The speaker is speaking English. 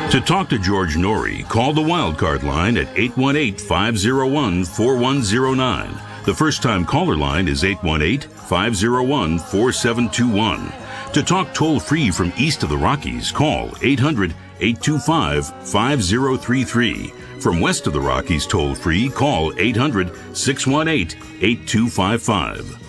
To talk to George Norrie, call the Wildcard line at 818-501-4109. The first-time caller line is 818-501-4721. To talk toll-free from east of the Rockies, call 800-825-5033. From west of the Rockies toll-free, call 800-618-8255.